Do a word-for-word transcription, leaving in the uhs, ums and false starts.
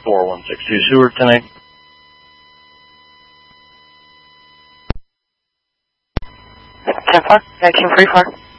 four one six two Seward tonight. ten four, nineteen forty-four.